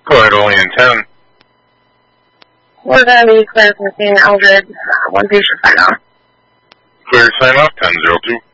Go ahead, only in 10. We're going to be clear from seeing Eldred. One patient sign off. Clear sign off, 1002.